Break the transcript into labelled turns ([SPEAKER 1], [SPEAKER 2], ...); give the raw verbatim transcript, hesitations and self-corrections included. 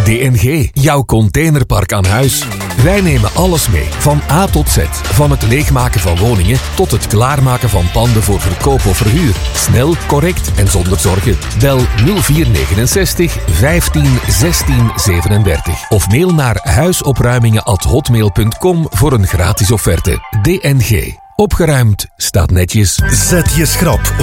[SPEAKER 1] D N G, jouw containerpark aan huis. Wij nemen alles mee, van A tot Z. Van het leegmaken van woningen tot het klaarmaken van panden voor verkoop of verhuur. Snel, correct en zonder zorgen. Bel nul vier negenenzestig vijftien zestien zevenendertig of mail naar huisopruimingen at hotmail punt com voor een gratis offerte. D N G. Opgeruimd staat netjes.
[SPEAKER 2] Zet je schrap